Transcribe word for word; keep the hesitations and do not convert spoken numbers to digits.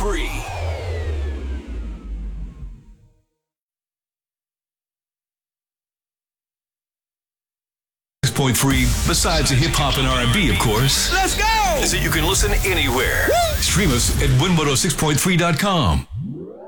three. six point three, besides the hip-hop and R and B, of course. Let's go! So you can listen anywhere. Woo! Stream us at win one oh six point three dot com.